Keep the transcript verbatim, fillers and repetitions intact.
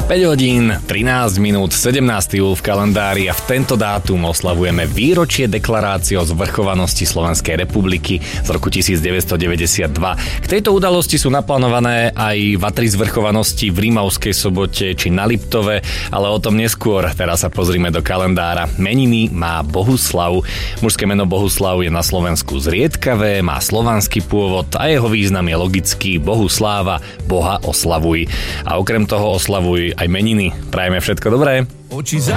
päť hodín, trinásť minút, sedemnásteho júl v kalendári a v tento dátum oslavujeme výročie deklarácie o zvrchovanosti Slovenskej republiky z roku devätnásťstodeväťdesiatdva. K tejto udalosti sú naplánované aj vatry zvrchovanosti v Rímavskej Sobote či na Liptove, ale o tom neskôr. Teraz sa pozrime do kalendára. Meniny má Bohuslav. Mužské meno Bohuslav je na Slovensku zriedkavé, má slovanský pôvod a jeho význam je logický: Bohu sláva, Boha oslavuj. A okrem toho oslavuj aj meniny. Prajeme všetko dobré. Oči za